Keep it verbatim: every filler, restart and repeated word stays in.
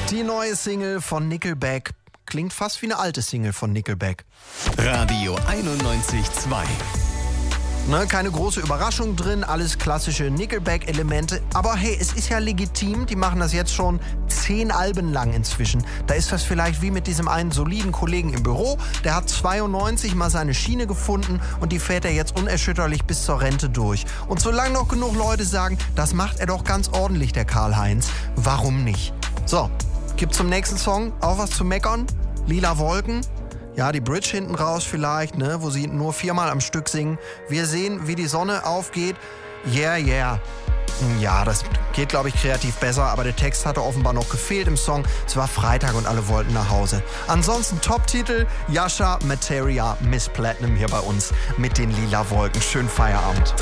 Die neue Single von Nickelback klingt fast wie eine alte Single von Nickelback. Radio einundneunzig Komma zwei. Ne, keine große Überraschung drin, alles klassische Nickelback-Elemente. Aber hey, es ist ja legitim, die machen das jetzt schon zehn Alben lang inzwischen. Da ist das vielleicht wie mit diesem einen soliden Kollegen im Büro. Der hat zweiundneunzig mal seine Schiene gefunden und die fährt er jetzt unerschütterlich bis zur Rente durch. Und solange noch genug Leute sagen, das macht er doch ganz ordentlich, der Karl-Heinz, warum nicht? So, gibt's zum nächsten Song auch was zu meckern? Lila Wolken? Ja, die Bridge hinten raus vielleicht, ne, wo sie nur viermal am Stück singen. Wir sehen, wie die Sonne aufgeht. Yeah, yeah. Ja, das geht, glaube ich, kreativ besser, aber der Text hatte offenbar noch gefehlt im Song. Es war Freitag und alle wollten nach Hause. Ansonsten Top-Titel, Yasha, Materia, Miss Platinum hier bei uns mit den Lila Wolken. Schönen Feierabend.